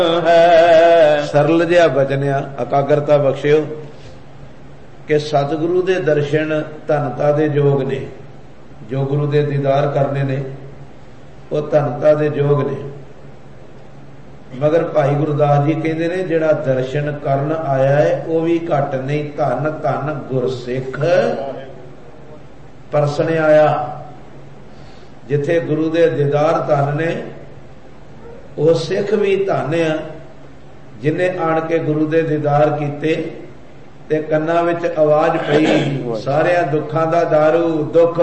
ਹੈ। ਸਰਲ ਜਿਹਾ ਬਚਨਿਆ ਇਕਾਗਰਤਾ ਬਖਸ਼ਿਓ ਕਿ ਸਤਿਗੁਰੂ ਦੇ ਦਰਸ਼ਨ ਧਨਤਾ ਦੇ ਯੋਗ ਨੇ, ਜੋ ਗੁਰੂ ਦੇ ਦੀਦਾਰ ਕਰਨੇ ਨੇ ਉਹ ਧਨਤਾ ਦੇ ਯੋਗ ਨੇ। ਮਗਰ ਭਾਈ ਗੁਰਦਾਸ ਜੀ ਕਹਿੰਦੇ ਨੇ ਜਿਹੜਾ ਦਰਸ਼ਨ ਕਰਨ ਆਇਆ ਹੈ ਉਹ ਵੀ ਘੱਟ ਨਹੀਂ। ਧੰਨ ਧੰਨ ਗੁਰਸਿੱਖ ਪਰਸਣ ਆਇਆ। ਜਿੱਥੇ ਗੁਰੂ ਦੇ ਦੀਦਾਰ ਧਨ ਨੇ ਉਹ ਸਿੱਖ ਵੀ ਧਨ ਆ ਜਿਹਨੇ ਆਣ ਕੇ ਗੁਰੂ ਦੇ ਦੀਦਾਰ ਕੀਤੇ ਤੇ ਕੰਨਾਂ ਵਿੱਚ ਆਵਾਜ਼ ਪਈ ਸਾਰਿਆਂ ਦੁੱਖਾਂ ਦਾ ਦਾਰੂ ਦੁੱਖ